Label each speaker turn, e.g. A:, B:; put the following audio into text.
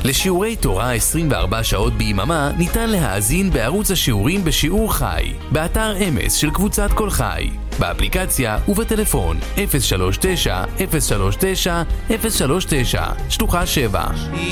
A: לשיעורי תורה 24 שעות ביממה ניתן להאזין בערוץ השיעורים בשיעור חי, באתר אמס של קבוצת כל חי, באפליקציה ובטלפון 039-039-039, שלוחה 7.